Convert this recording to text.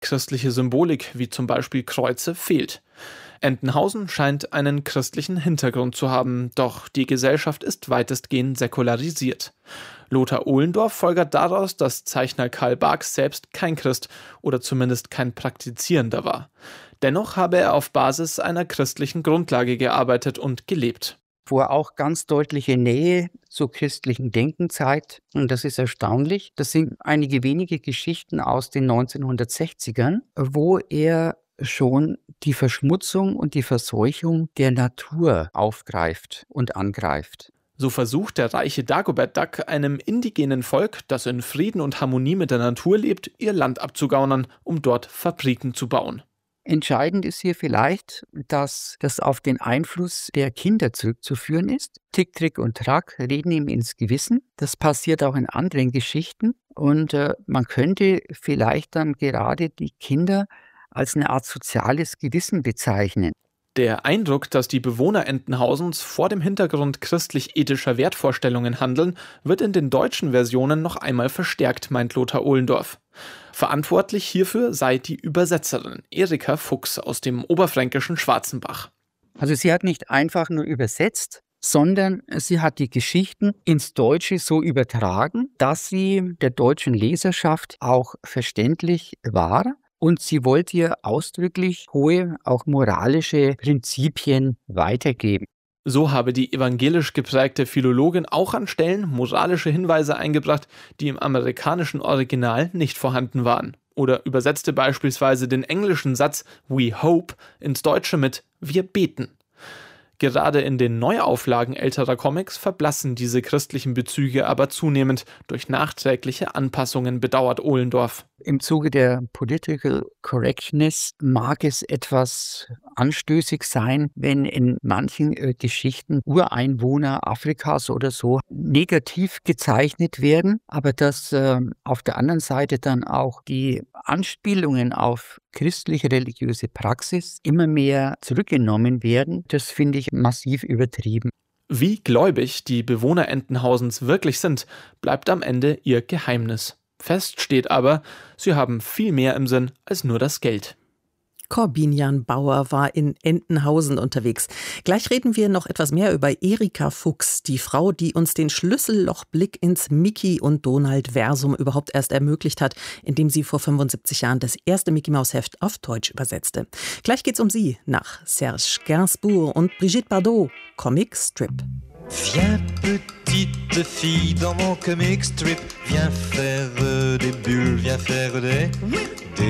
Christliche Symbolik, wie zum Beispiel Kreuze, fehlt. Entenhausen scheint einen christlichen Hintergrund zu haben, doch die Gesellschaft ist weitestgehend säkularisiert. Lothar Ohlendorf folgert daraus, dass Zeichner Karl Barks selbst kein Christ oder zumindest kein Praktizierender war. Dennoch habe er auf Basis einer christlichen Grundlage gearbeitet und gelebt. Wo er auch ganz deutliche Nähe zur christlichen Denken zeigt. Und das ist erstaunlich. Das sind einige wenige Geschichten aus den 1960ern, wo er schon die Verschmutzung und die Verseuchung der Natur aufgreift und angreift. So versucht der reiche Dagobert Duck einem indigenen Volk, das in Frieden und Harmonie mit der Natur lebt, ihr Land abzugaunern, um dort Fabriken zu bauen. Entscheidend ist hier vielleicht, dass das auf den Einfluss der Kinder zurückzuführen ist. Tick, Trick und Track reden ihm ins Gewissen. Das passiert auch in anderen Geschichten. Und man könnte vielleicht dann gerade die Kinder als eine Art soziales Gewissen bezeichnen. Der Eindruck, dass die Bewohner Entenhausens vor dem Hintergrund christlich-ethischer Wertvorstellungen handeln, wird in den deutschen Versionen noch einmal verstärkt, meint Lothar Ohlendorf. Verantwortlich hierfür sei die Übersetzerin Erika Fuchs aus dem oberfränkischen Schwarzenbach. Also sie hat nicht einfach nur übersetzt, sondern sie hat die Geschichten ins Deutsche so übertragen, dass sie der deutschen Leserschaft auch verständlich war. Und sie wollte ihr ausdrücklich hohe, auch moralische Prinzipien weitergeben. So habe die evangelisch geprägte Philologin auch an Stellen moralische Hinweise eingebracht, die im amerikanischen Original nicht vorhanden waren. Oder übersetzte beispielsweise den englischen Satz "We hope" ins Deutsche mit "Wir beten". Gerade in den Neuauflagen älterer Comics verblassen diese christlichen Bezüge aber zunehmend durch nachträgliche Anpassungen, bedauert Ohlendorf. Im Zuge der Political Correctness mag es etwas anstößig sein, wenn in manchen Geschichten Ureinwohner Afrikas oder so negativ gezeichnet werden, aber dass auf der anderen Seite dann auch die Anspielungen auf christliche religiöse Praxis immer mehr zurückgenommen werden, das finde ich massiv übertrieben. Wie gläubig die Bewohner Entenhausens wirklich sind, bleibt am Ende ihr Geheimnis. Fest steht aber, sie haben viel mehr im Sinn als nur das Geld. Corbinian Bauer war in Entenhausen unterwegs. Gleich reden wir noch etwas mehr über Erika Fuchs, die Frau, die uns den Schlüssellochblick ins Mickey- und Donald-Versum überhaupt erst ermöglicht hat, indem sie vor 75 Jahren das erste Mickey-Maus-Heft auf Deutsch übersetzte. Gleich geht's um sie nach Serge Gainsbourg und Brigitte Bardot, Comic Strip. Viens petite fille dans mon comic strip, viens faire des bulles, viens faire des